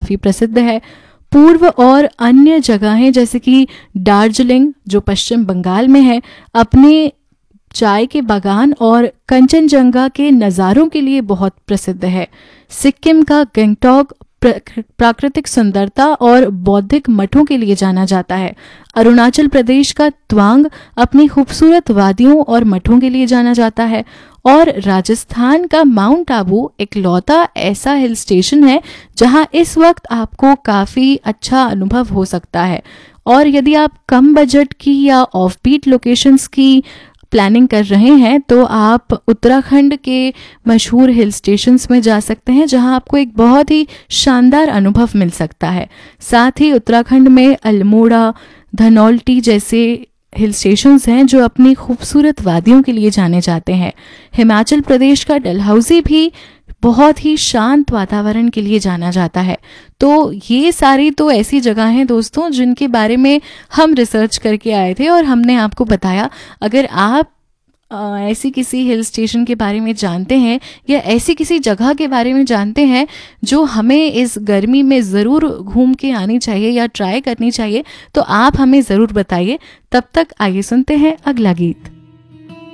काफ़ी प्रसिद्ध है। पूर्व और अन्य जगहें जैसे कि दार्जिलिंग जो पश्चिम बंगाल में है, अपने चाय के बागान और कंचनजंगा के नज़ारों के लिए बहुत प्रसिद्ध है। सिक्किम का गंगटोक प्राकृतिक सुंदरता और बौद्धिक मठों के लिए जाना जाता है। अरुणाचल प्रदेश का तवांग अपनी खूबसूरत वादियों और मठों के लिए जाना जाता है। और राजस्थान का माउंट आबू इकलौता ऐसा हिल स्टेशन है जहां इस वक्त आपको काफ़ी अच्छा अनुभव हो सकता है। और यदि आप कम बजट की या ऑफ बीट लोकेशंस की प्लानिंग कर रहे हैं तो आप उत्तराखंड के मशहूर हिल स्टेशंस में जा सकते हैं, जहां आपको एक बहुत ही शानदार अनुभव मिल सकता है। साथ ही उत्तराखंड में अल्मोड़ा, धनौल्टी जैसे हिल स्टेशंस हैं जो अपनी खूबसूरत वादियों के लिए जाने जाते हैं। हिमाचल प्रदेश का डलहौजी भी बहुत ही शांत वातावरण के लिए जाना जाता है। तो ये सारी तो ऐसी जगह हैं दोस्तों जिनके बारे में हम रिसर्च करके आए थे और हमने आपको बताया। अगर आप ऐसी किसी हिल स्टेशन के बारे में जानते हैं या ऐसी किसी जगह के बारे में जानते हैं जो हमें इस गर्मी में ज़रूर घूम के आनी चाहिए या ट्राई करनी चाहिए, तो आप हमें ज़रूर बताइए। तब तक आइए सुनते हैं अगला गीत।